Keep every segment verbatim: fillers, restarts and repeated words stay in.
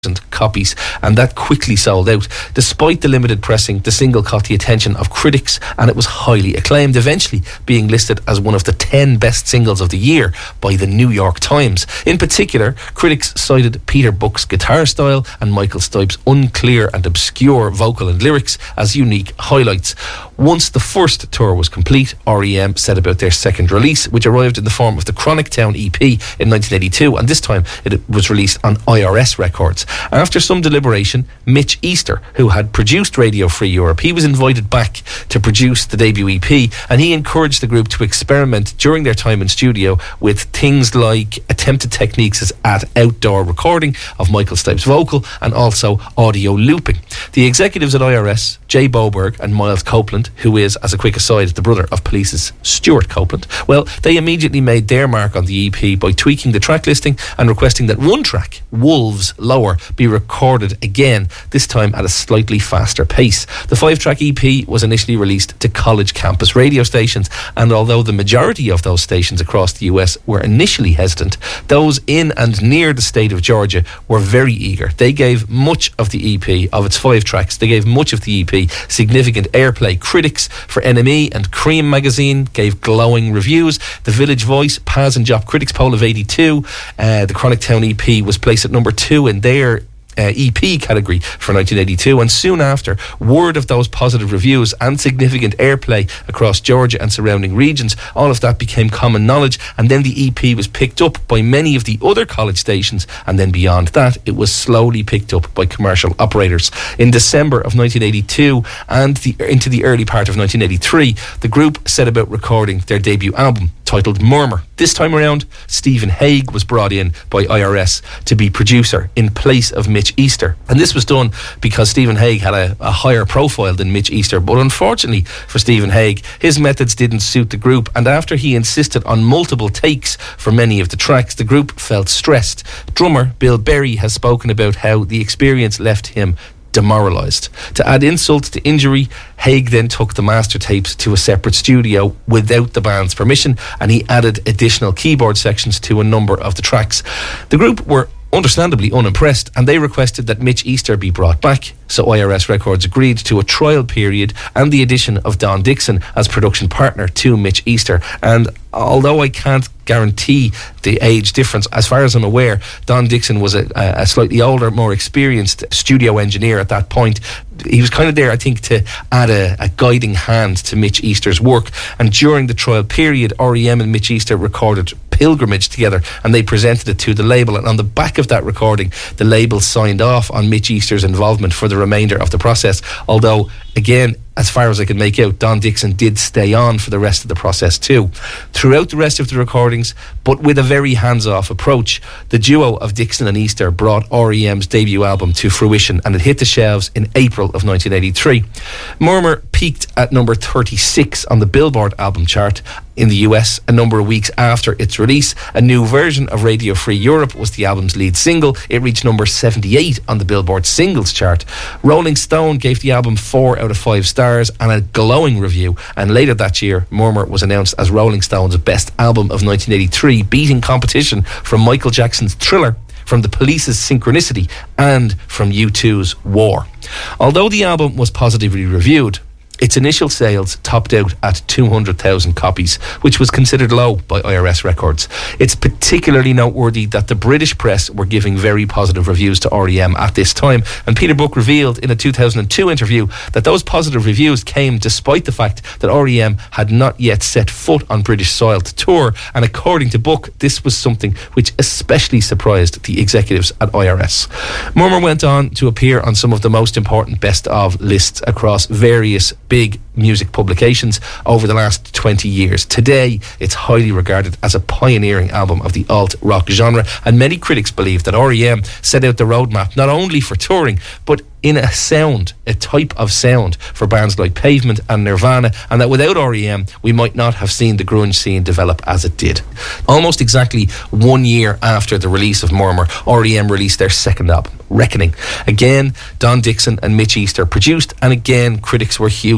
copies, and that quickly sold out. Despite the limited pressing, the single caught the attention of critics and it was highly acclaimed, eventually being listed as one of the ten best singles of the year by the New York Times. In particular, critics cited Peter Buck's guitar style and Michael Stipe's unclear and obscure vocal and lyrics as unique highlights. Once the first tour was complete, R E M set about their second release, which arrived in the form of the Chronic Town E P in nineteen eighty-two, and this time it was released on I R S Records. After some deliberation, Mitch Easter, who had produced Radio Free Europe, he was invited back to produce the debut E P, and he encouraged the group to experiment during their time in studio with things like attempted techniques at outdoor recording of Michael Stipe's vocal and also audio looping. The executives at I R S, Jay Boberg and Miles Copeland, who is, as a quick aside, the brother of Police's Stuart Copeland, well, they immediately made their mark on the E P by tweaking the track listing and requesting that one track, Wolves Lower, be recorded again, this time at a slightly faster pace. The five-track E P was initially released to college campus radio stations, and although the majority of those stations across the U S were initially hesitant, those in and near the state of Georgia were very eager. They gave much of the E P, of its five tracks, they gave much of the E P significant airplay. Critics for N M E and Cream magazine gave glowing reviews. The Village Voice, Paz and Jop Critics poll of eighty-two, uh, the Chronic Town E P was placed at number two in their Uh, E P category for nineteen eighty-two, and soon after, word of those positive reviews and significant airplay across Georgia and surrounding regions, all of that became common knowledge, and then the E P was picked up by many of the other college stations, and then beyond that it was slowly picked up by commercial operators. In December of nineteen eighty-two and the, into the early part of nineteen eighty-three, the group set about recording their debut album titled Murmur. This time around, Stephen Hague was brought in by I R S to be producer in place of Mitch Easter, and this was done because Stephen Hague had a, a higher profile than Mitch Easter, but unfortunately for Stephen Hague, his methods didn't suit the group, and after he insisted on multiple takes for many of the tracks, the group felt stressed. Drummer Bill Berry has spoken about how the experience left him demoralised. To add insult to injury, Hague then took the master tapes to a separate studio without the band's permission, and he added additional keyboard sections to a number of the tracks. The group were understandably unimpressed, and they requested that Mitch Easter be brought back, so I R S Records agreed to a trial period and the addition of Don Dixon as production partner to Mitch Easter. And although I can't guarantee the age difference, as far as I'm aware, Don Dixon was a, a slightly older, more experienced studio engineer at that point. He was kind of there, I think, to add a, a guiding hand to Mitch Easter's work. And during the trial period, R E M and Mitch Easter recorded Pilgrimage together, and they presented it to the label, and on the back of that recording, the label signed off on Mitch Easter's involvement for the remainder of the process, although again, as far as I can make out, Don Dixon did stay on for the rest of the process too. Throughout the rest of the recordings, but with a very hands-off approach, the duo of Dixon and Easter brought R E M's debut album to fruition, and it hit the shelves in April of nineteen eighty-three. Murmur peaked at number thirty-six on the Billboard album chart in the U S a number of weeks after its release. A new version of Radio Free Europe was the album's lead single. It reached number seventy-eight on the Billboard singles chart. Rolling Stone gave the album four out of five stars and a glowing review, and later that year, Murmur was announced as Rolling Stone's best album of nineteen eighty-three, beating competition from Michael Jackson's Thriller, from the Police's Synchronicity, and from U two's War. Although the album was positively reviewed, its initial sales topped out at two hundred thousand copies, which was considered low by I R S Records. It's particularly noteworthy that the British press were giving very positive reviews to R E M at this time, and Peter Buck revealed in a two thousand two interview that those positive reviews came despite the fact that R E M had not yet set foot on British soil to tour, and according to Buck, this was something which especially surprised the executives at I R S. Murmur went on to appear on some of the most important best-of lists across various big music publications over the last twenty years. Today, it's highly regarded as a pioneering album of the alt-rock genre, and many critics believe that R E M set out the roadmap not only for touring, but in a sound, a type of sound for bands like Pavement and Nirvana, and that without R E M, we might not have seen the grunge scene develop as it did. Almost exactly one year after the release of Murmur, R E M released their second album, Reckoning. Again, Don Dixon and Mitch Easter produced, and again, critics were hugely positive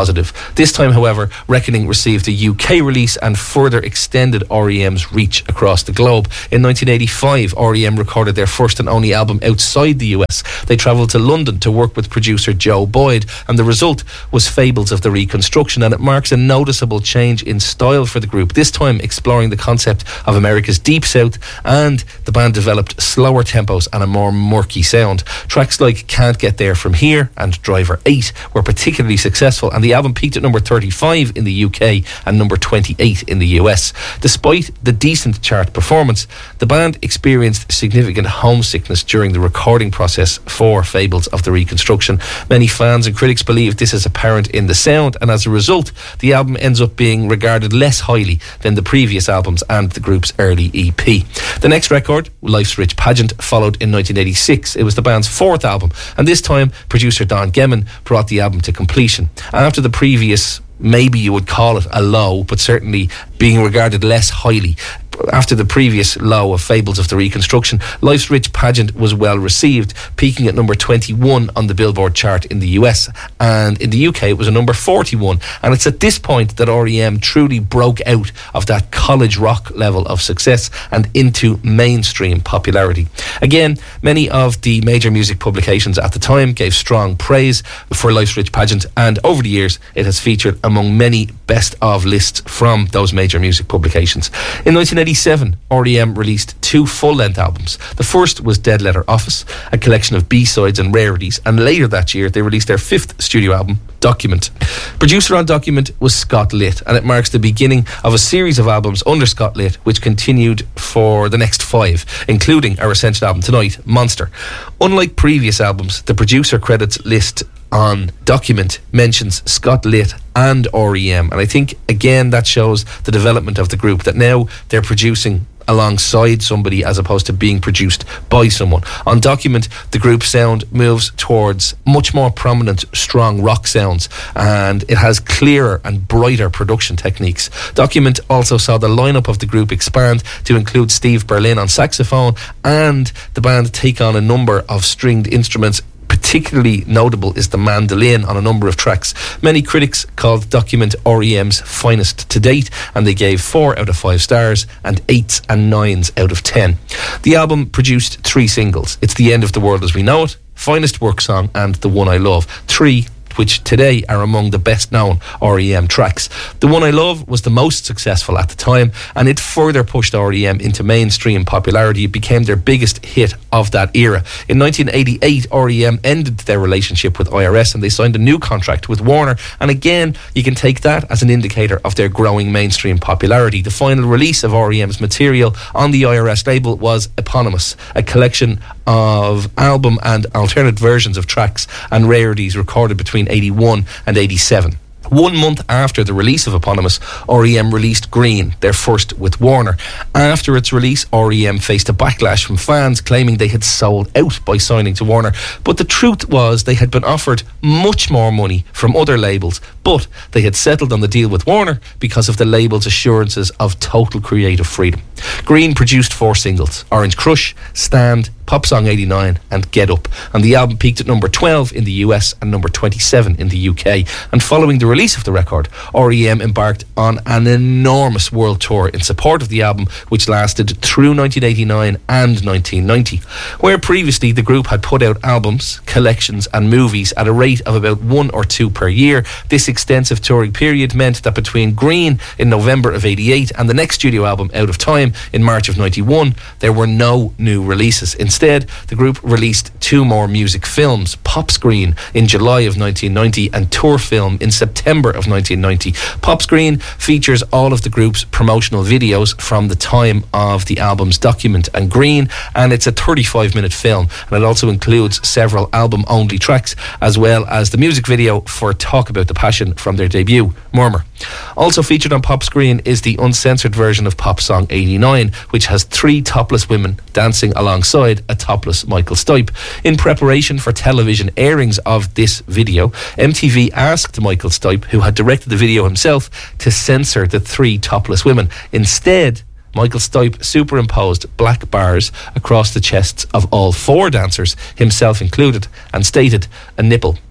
positive. This time, however, Reckoning received a U K release and further extended R E M's reach across the globe. In nineteen eighty-five, R E M recorded their first and only album outside the U S. They travelled to London to work with producer Joe Boyd, and the result was Fables of the Reconstruction, and it marks a noticeable change in style for the group, this time exploring the concept of America's Deep South, and the band developed slower tempos and a more murky sound. Tracks like Can't Get There From Here and Driver eight were particularly successful, and the album peaked at number thirty-five in the U K and number twenty-eight in the U S. Despite the decent chart performance, the band experienced significant homesickness during the recording process for Fables of the Reconstruction. Many fans and critics believe this is apparent in the sound, and as a result, the album ends up being regarded less highly than the previous albums and the group's early E P. The next record, Life's Rich Pageant, followed in nineteen eighty-six. It was the band's fourth album, and this time producer Don Gehman brought the album to completion. After the previous, maybe you would call it a low, but certainly being regarded less highly, after the previous low of Fables of the Reconstruction, Life's Rich Pageant was well received, peaking at number twenty-one on the Billboard chart in the U S, and in the U K it was a number forty-one, and it's at this point that R E M truly broke out of that college rock level of success and into mainstream popularity. Again, many of the major music publications at the time gave strong praise for Life's Rich Pageant, and over the years it has featured among many best of lists from those major music publications. In nineteen eighty-seven, R E M released two full-length albums. The first was Dead Letter Office, a collection of B-sides and rarities, and later that year they released their fifth studio album, Document. Producer on Document was Scott Litt, and it marks the beginning of a series of albums under Scott Litt which continued for the next five, including our essential album tonight, Monster. Unlike previous albums, the producer credits list on Document mentions Scott Litt and R E M, and I think again that shows the development of the group, that now they're producing alongside somebody as opposed to being produced by someone. On Document, the group sound moves towards much more prominent, strong rock sounds, and it has clearer and brighter production techniques. Document also saw the lineup of the group expand to include Steve Berlin on saxophone, and the band take on a number of stringed instruments. Particularly notable is the mandolin on a number of tracks. Many critics called Document R E M's finest to date, and they gave four out of five stars and eights and nines out of ten. The album produced three singles: It's the End of the World as We Know It, Finest Work Song, and The One I Love. Three which today are among the best known R E M tracks. The One I Love was the most successful at the time, and it further pushed R E M into mainstream popularity. It became their biggest hit of that era. In nineteen eighty-eight, R E M ended their relationship with I R S and they signed a new contract with Warner, and again you can take that as an indicator of their growing mainstream popularity. The final release of R E M's material on the I R S label was Eponymous, a collection of album and alternate versions of tracks and rarities recorded between eighty-one and eighty-seven. One month after the release of Eponymous, R E M released Green, their first with Warner. After its release, R E M faced a backlash from fans claiming they had sold out by signing to Warner. But the truth was they had been offered much more money from other labels, but they had settled on the deal with Warner because of the label's assurances of total creative freedom. Green produced four singles: Orange Crush, Stand, Pop Song eighty-nine and Get Up, and the album peaked at number twelve in the U S and number twenty-seven in the U K. And following the release of the record, R E M embarked on an enormous world tour in support of the album, which lasted through nineteen eighty-nine and nineteen ninety. Where previously the group had put out albums, collections and movies at a rate of about one or two per year, this extensive touring period meant that between Green in November of eighty-eight and the next studio album, Out of Time, in March of ninety-one, there were no new releases. Instead, the group released two more music films: Pop Screen in July of nineteen ninety and Tour Film in September of nineteen ninety. Pop Screen features all of the group's promotional videos from the time of the album's Document and Green, and it's a thirty-five minute film, and it also includes several album-only tracks as well as the music video for Talk About the Passion from their debut, Murmur. Also featured on Pop Screen is the uncensored version of Pop Song eighty-nine, which has three topless women dancing alongside a topless Michael Stipe. In preparation for television airings of this video, M T V asked Michael Stipe, who had directed the video himself, to censor the three topless women. Instead, Michael Stipe superimposed black bars across the chests of all four dancers, himself included, and stated, "A nipple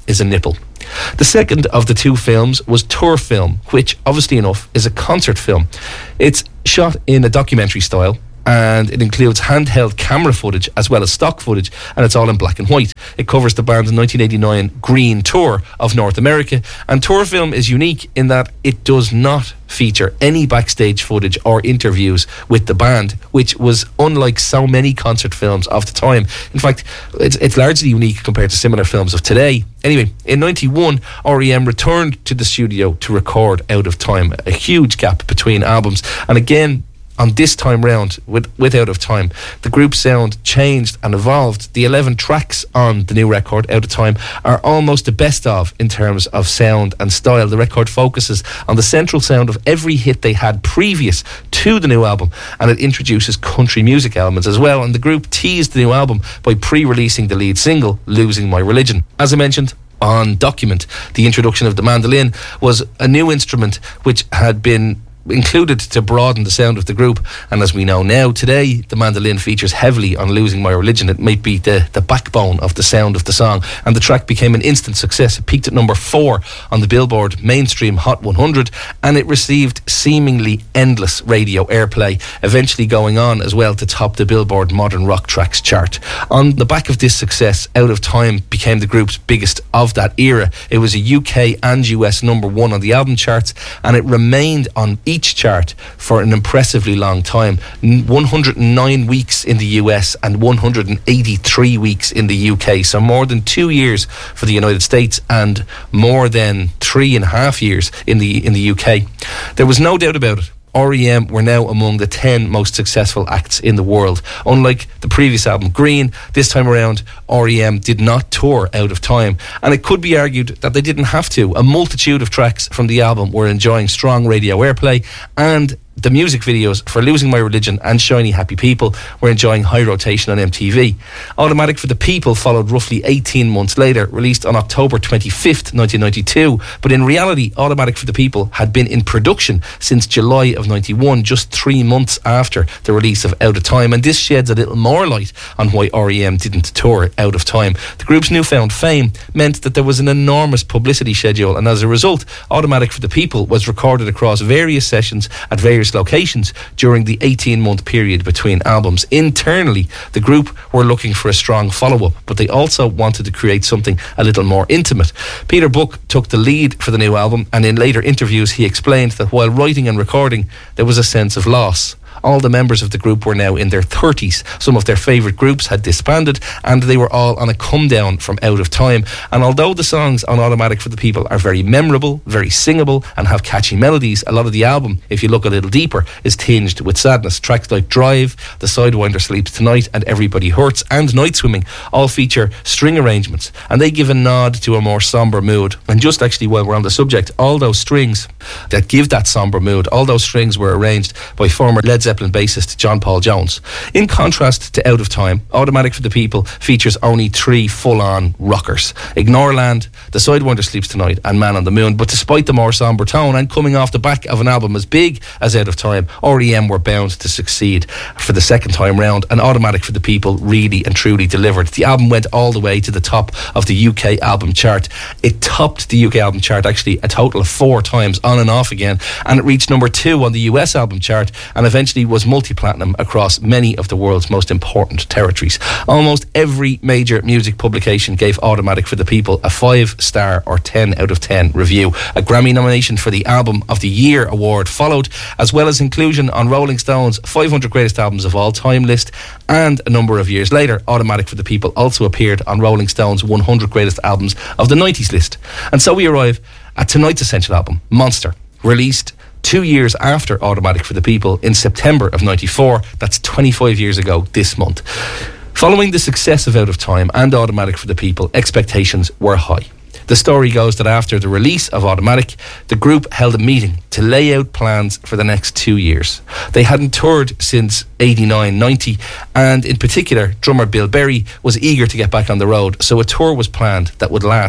is a Nipple. The second of the two films was Tour Film, which, obviously enough, is a concert film. It's shot in a documentary style, and it includes handheld camera footage as well as stock footage, and it's all in black and white. It covers the band's nineteen eighty-nine Green Tour of North America, and Tour Film is unique in that it does not feature any backstage footage or interviews with the band, which was unlike so many concert films of the time. In fact, it's, it's largely unique compared to similar films of today. Anyway, in ninety-one, R E M returned to the studio to record Out of Time, a huge gap between albums, and again, on this time round, with, with Out of Time, the group's sound changed and evolved. The eleven tracks on the new record, Out of Time, are almost the best of in terms of sound and style. The record focuses on the central sound of every hit they had previous to the new album, and it introduces country music elements as well. And the group teased the new album by pre-releasing the lead single, Losing My Religion. As I mentioned, on Document, the introduction of the mandolin was a new instrument which had been included to broaden the sound of the group, and as we know now today, the mandolin features heavily on Losing My Religion. It might be the, the backbone of the sound of the song, and the track became an instant success. It peaked at number four on the Billboard Mainstream Hot one hundred, and it received seemingly endless radio airplay, eventually going on as well to top the Billboard Modern Rock Tracks chart. On the back of this success, Out of Time became the group's biggest of that era. It was a U K and U S number one on the album charts, and it remained on each each chart for an impressively long time. one hundred nine weeks in the U S and one hundred eighty-three weeks in the U K, so more than two years for the United States and more than three and a half years in the in the U K. There was no doubt about it. R E M were now among the ten most successful acts in the world. Unlike the previous album, Green, this time around, R E M did not tour Out of Time, and it could be argued that they didn't have to. A multitude of tracks from the album were enjoying strong radio airplay, and the music videos for Losing My Religion and Shiny Happy People were enjoying high rotation on M T V. Automatic for the People followed roughly eighteen months later, released on October twenty-fifth, nineteen ninety-two, but in reality, Automatic for the People had been in production since July of ninety-one, just three months after the release of Out of Time, and this sheds a little more light on why R E M didn't tour Out of Time. The group's newfound fame meant that there was an enormous publicity schedule, and as a result, Automatic for the People was recorded across various sessions at various locations during the eighteen month period between albums. Internally, the group were looking for a strong follow-up, but they also wanted to create something a little more intimate. Peter Buck took the lead for the new album, and in later interviews he explained that while writing and recording, there was a sense of loss. All the members of the group were now in their thirties. Some of their favourite groups had disbanded, and they were all on a come down from Out of Time. And although the songs on Automatic for the People are very memorable, very singable, and have catchy melodies, a lot of the album, if you look a little deeper, is tinged with sadness. Tracks like Drive, The Sidewinder Sleeps Tonight, and Everybody Hurts, and Night Swimming all feature string arrangements, and they give a nod to a more sombre mood. And just actually while we're on the subject, all those strings that give that sombre mood, all those strings were arranged by former Led Zeppelin bassist John Paul Jones. In contrast to Out of Time, Automatic for the People features only three full-on rockers: Ignoreland, The Sidewinder Sleeps Tonight, and Man on the Moon. But despite the more sombre tone, and coming off the back of an album as big as Out of Time, R E M were bound to succeed for the second time round, and Automatic for the People really and truly delivered. The album went all the way to the top of the U K album chart. It topped the U K album chart actually a total of four times, on and off again, and it reached number two on the U S album chart, and eventually was multi-platinum across many of the world's most important territories. Almost every major music publication gave Automatic for the People a five star or ten out of ten review. A Grammy nomination for the Album of the Year award followed, as well as inclusion on Rolling Stone's five hundred Greatest Albums of All Time list, and a number of years later, Automatic for the People also appeared on Rolling Stone's one hundred Greatest Albums of the nineties list. And so we arrive at tonight's essential album, Monster, released two years after Automatic for the People in September of ninety-four. That's twenty-five years ago this month. Following the success of Out of Time and Automatic for the People, expectations were high. The story goes that after the release of Automatic, the group held a meeting to lay out plans for the next two years. They hadn't toured since eighty-nine ninety, and in particular, drummer Bill Berry was eager to get back on the road, so a tour was planned that would last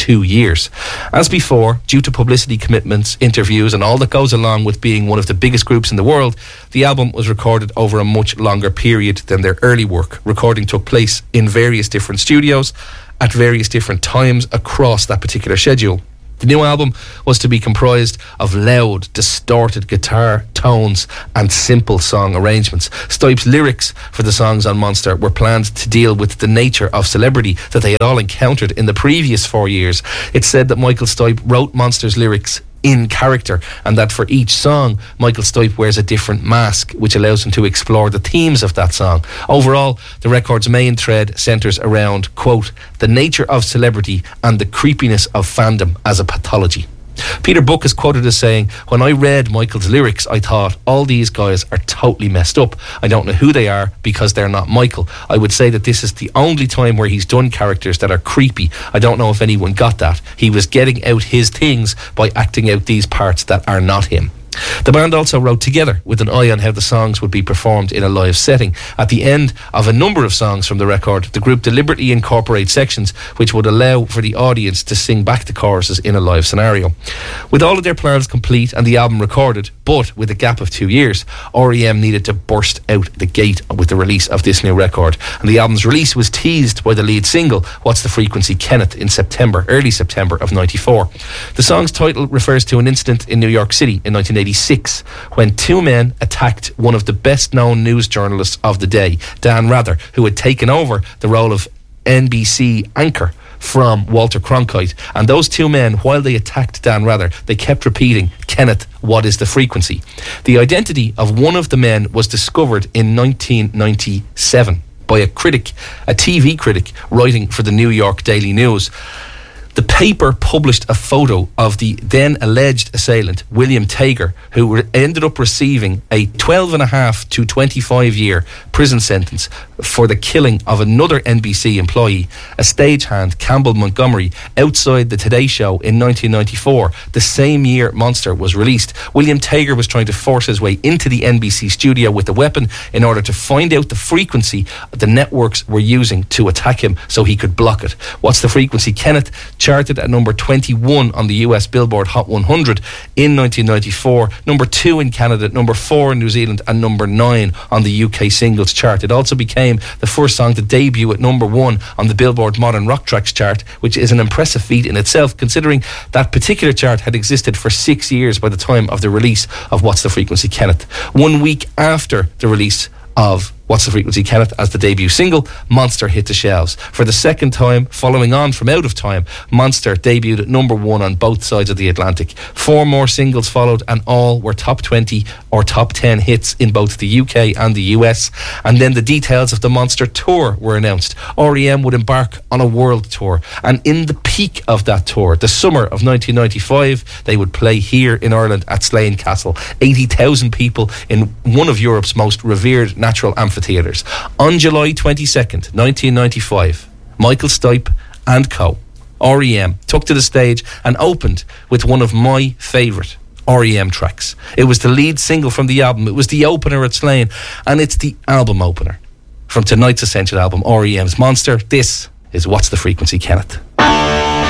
two years. As before, due to publicity commitments, interviews and all that goes along with being one of the biggest groups in the world, the album was recorded over a much longer period than their early work. Recording took place in various different studios at various different times across that particular schedule. The new album was to be comprised of loud, distorted guitar tones and simple song arrangements. Stipe's lyrics for the songs on Monster were planned to deal with the nature of celebrity that they had all encountered in the previous four years. It's said that Michael Stipe wrote Monster's lyrics in character, and that for each song Michael Stipe wears a different mask, which allows him to explore the themes of that song. Overall, the record's main thread centres around, quote, the nature of celebrity and the creepiness of fandom as a pathology. Peter Buck is quoted as saying, when I read Michael's lyrics, I thought, all these guys are totally messed up. I don't know who they are because they're not Michael. I would say that this is the only time where he's done characters that are creepy. I don't know if anyone got that. He was getting out his things by acting out these parts that are not him. The band also wrote together with an eye on how the songs would be performed in a live setting. At the end of a number of songs from the record, the group deliberately incorporate sections which would allow for the audience to sing back the choruses in a live scenario. With all of their plans complete and the album recorded, but with a gap of two years, R E M needed to burst out the gate with the release of this new record. And the album's release was teased by the lead single, What's the Frequency, Kenneth, in September, early September of ninety-four. The song's title refers to an incident in New York City in nineteen eighty-six when two men attacked one of the best known news journalists of the day, Dan Rather, who had taken over the role of N B C anchor from Walter Cronkite. And those two men, while they attacked Dan Rather, they kept repeating, Kenneth, what is the frequency? The identity of one of the men was discovered in nineteen ninety-seven by a critic, a T V critic, writing for the New York Daily News. The paper published a photo of the then alleged assailant, William Tager, who re- ended up receiving a twelve and a half to twenty-five year prison sentence for the killing of another N B C employee, a stagehand, Campbell Montgomery, outside the Today Show in nineteen ninety-four, the same year Monster was released. William Tager was trying to force his way into the N B C studio with a weapon in order to find out the frequency the networks were using to attack him so he could block it. What's the Frequency, Kenneth charted at number twenty-one on the U S Billboard Hot one hundred in nineteen ninety-four, number two in Canada, number four in New Zealand, and number nine on the U K singles chart. It also became the first song to debut at number one on the Billboard Modern Rock Tracks chart, which is an impressive feat in itself, considering that particular chart had existed for six years by the time of the release of What's the Frequency, Kenneth. One week after the release of What's the Frequency, Kenneth, as the debut single, Monster hit the shelves. For the second time, following on from Out of Time, Monster debuted at number one on both sides of the Atlantic. Four more singles followed, and all were top twenty or top ten hits in both the U K and the U S. And then the details of the Monster tour were announced. R E M would embark on a world tour, and in the peak of that tour, the summer of nineteen ninety-five, they would play here in Ireland at Slane Castle. eighty thousand people in one of Europe's most revered natural amphitheatres. On July twenty-second, nineteen ninety-five, Michael Stipe and co, R E M, took to the stage and opened with one of my favourite R E M tracks. It was the lead single from the album. It was the opener at Slane, and it's the album opener from tonight's Essential album, R E M's Monster. This is What's the Frequency, Kenneth.